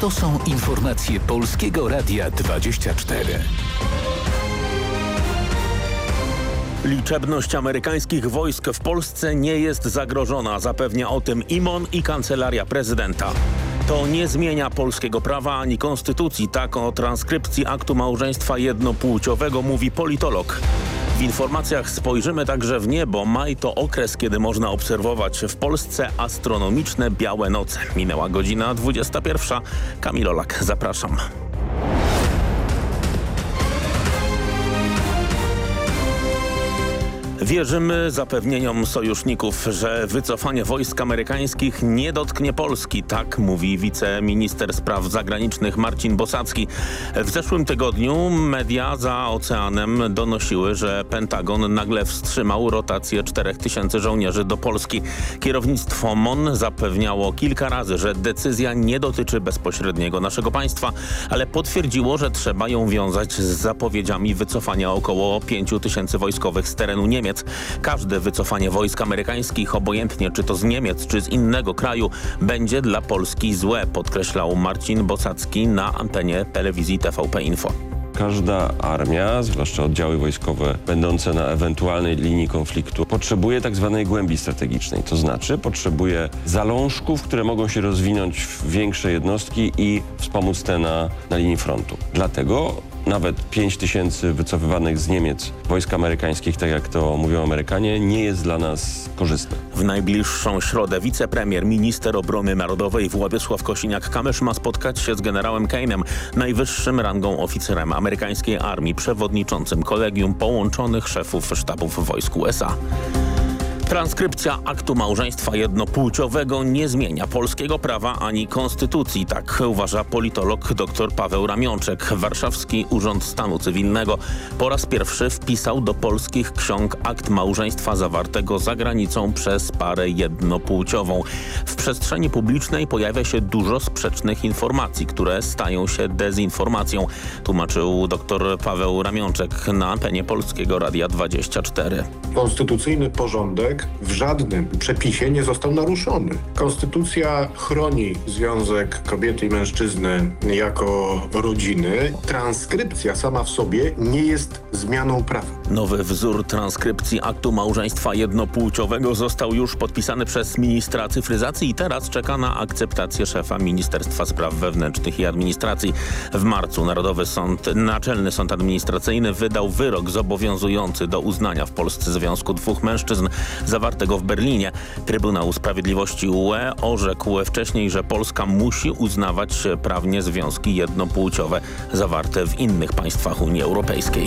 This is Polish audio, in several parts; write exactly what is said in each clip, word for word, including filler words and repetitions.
To są informacje Polskiego Radia dwadzieścia cztery. Liczebność amerykańskich wojsk w Polsce nie jest zagrożona, zapewnia o tym I M O N i Kancelaria Prezydenta. To nie zmienia polskiego prawa ani konstytucji, tak o transkrypcji aktu małżeństwa jednopłciowego mówi politolog. W informacjach spojrzymy także w niebo. Maj to okres, kiedy można obserwować w Polsce astronomiczne białe noce. Minęła godzina dwudziesta pierwsza. Kamil Olak, zapraszam. Wierzymy zapewnieniom sojuszników, że wycofanie wojsk amerykańskich nie dotknie Polski. Tak mówi wiceminister spraw zagranicznych Marcin Bosacki. W zeszłym tygodniu media za oceanem donosiły, że Pentagon nagle wstrzymał rotację czterech tysięcy żołnierzy do Polski. Kierownictwo M O N zapewniało kilka razy, że decyzja nie dotyczy bezpośredniego naszego państwa, ale potwierdziło, że trzeba ją wiązać z zapowiedziami wycofania około pięciu tysięcy wojskowych z terenu Niemiec. Każde wycofanie wojsk amerykańskich, obojętnie czy to z Niemiec, czy z innego kraju, będzie dla Polski złe, podkreślał Marcin Bosacki na antenie telewizji T V P Info. Każda armia, zwłaszcza oddziały wojskowe będące na ewentualnej linii konfliktu, potrzebuje tak zwanej głębi strategicznej. To znaczy potrzebuje zalążków, które mogą się rozwinąć w większe jednostki i wspomóc te na, na linii frontu. Dlatego nawet pięć tysięcy wycofywanych z Niemiec wojsk amerykańskich, tak jak to mówią Amerykanie, nie jest dla nas korzystne. W najbliższą środę wicepremier, minister obrony narodowej Władysław Kosiniak-Kamysz ma spotkać się z generałem Kane'em, najwyższym rangą oficerem amerykańskiej armii, przewodniczącym kolegium połączonych szefów sztabów wojsk U S A. Transkrypcja aktu małżeństwa jednopłciowego nie zmienia polskiego prawa ani konstytucji, tak uważa politolog dr Paweł Ramionczek. Warszawski Urząd Stanu Cywilnego po raz pierwszy wpisał do polskich ksiąg akt małżeństwa zawartego za granicą przez parę jednopłciową. W przestrzeni publicznej pojawia się dużo sprzecznych informacji, które stają się dezinformacją, tłumaczył dr Paweł Ramionczek na antenie Polskiego Radia dwadzieścia cztery. Konstytucyjny porządek w żadnym przepisie nie został naruszony. Konstytucja chroni związek kobiety i mężczyzny jako rodziny. Transkrypcja sama w sobie nie jest zmianą prawa. Nowy wzór transkrypcji aktu małżeństwa jednopłciowego został już podpisany przez ministra cyfryzacji i teraz czeka na akceptację szefa Ministerstwa Spraw Wewnętrznych i Administracji. W marcu Narodowy Sąd, Naczelny Sąd Administracyjny wydał wyrok zobowiązujący do uznania w Polsce związku dwóch mężczyzn zawartego w Berlinie. Trybunał Sprawiedliwości U E orzekł wcześniej, że Polska musi uznawać prawnie związki jednopłciowe zawarte w innych państwach Unii Europejskiej.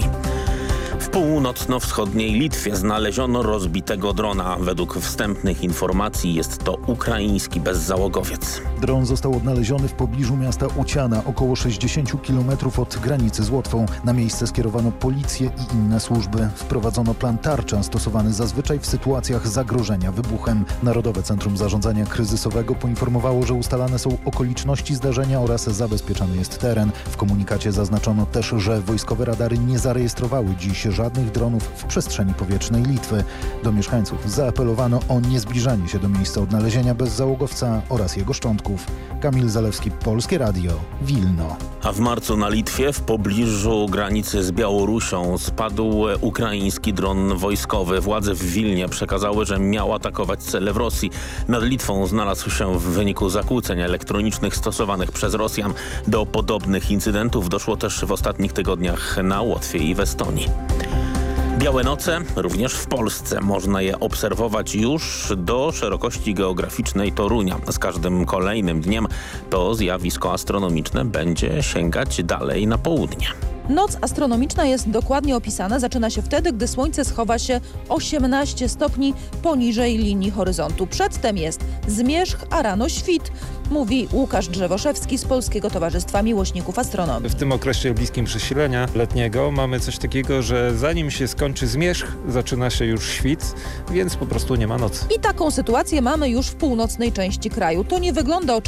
W północno-wschodniej Litwie znaleziono rozbitego drona. Według wstępnych informacji jest to ukraiński bezzałogowiec. Dron został odnaleziony w pobliżu miasta Uciana, około sześćdziesiąt kilometrów od granicy z Łotwą. Na miejsce skierowano policję i inne służby. Wprowadzono plan tarcza stosowany zazwyczaj w sytuacjach zagrożenia wybuchem. Narodowe Centrum Zarządzania Kryzysowego poinformowało, że ustalane są okoliczności zdarzenia oraz zabezpieczany jest teren. W komunikacie zaznaczono też, że wojskowe radary nie zarejestrowały dziś żadnych dronów w przestrzeni powietrznej Litwy. Do mieszkańców zaapelowano o niezbliżanie się do miejsca odnalezienia bezzałogowca oraz jego szczątków. Kamil Zalewski, Polskie Radio, Wilno. A w marcu na Litwie, w pobliżu granicy z Białorusią, spadł ukraiński dron wojskowy. Władze w Wilnie przekazały, że miał atakować cele w Rosji. Nad Litwą znalazł się w wyniku zakłóceń elektronicznych stosowanych przez Rosjan. Do podobnych incydentów doszło też w ostatnich tygodniach na Łotwie i w Estonii. Białe noce również w Polsce. Można je obserwować już do szerokości geograficznej Torunia. Z każdym kolejnym dniem to zjawisko astronomiczne będzie sięgać dalej na południe. Noc astronomiczna jest dokładnie opisana. Zaczyna się wtedy, gdy Słońce schowa się osiemnaście stopni poniżej linii horyzontu. Przedtem jest zmierzch, a rano świt, mówi Łukasz Drzewoszewski z Polskiego Towarzystwa Miłośników Astronomii. W tym okresie bliskim przesilenia letniego mamy coś takiego, że zanim się skończy zmierzch, zaczyna się już świt, więc po prostu nie ma nocy. I taką sytuację mamy już w północnej części kraju. To nie wygląda oczywiście